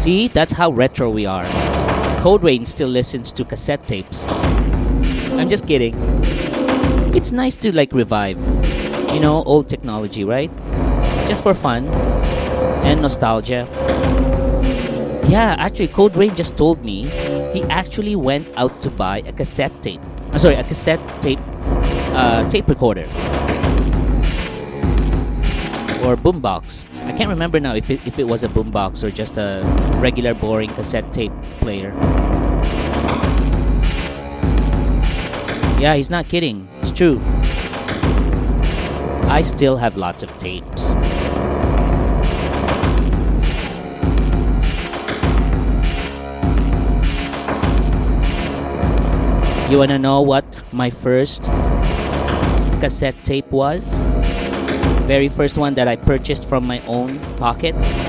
See, that's how retro we are. Code Rain still listens to cassette tapes. I'm just kidding. It's nice to like revive, old technology, right? Just for fun and nostalgia. Yeah, actually, Code Rain just told me he actually went out to buy a cassette tape. A cassette tape recorder or boombox. I can't remember now if it was a boombox or just a regular boring cassette tape player. Yeah, he's not kidding. It's true. I still have lots of tapes. You wanna know what my first cassette tape was? Very first one that I purchased from my own pocket?